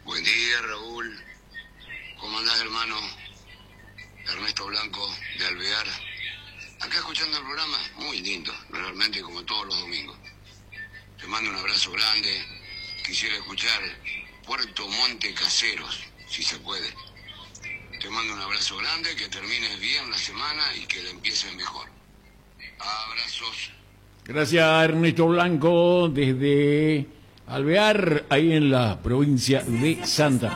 Buen día, Raúl. ¿Cómo andás, hermano? Ernesto Blanco, de Alvear. Acá escuchando el programa, muy lindo, realmente como todos los domingos. Te mando un abrazo grande. Quisiera escuchar Puerto Monte Caseros, si se puede. Te mando un abrazo grande, que termines bien la semana y que la empieces mejor. Abrazos. Gracias, Ernesto Blanco, desde Alvear, ahí en la provincia de Santa Fe.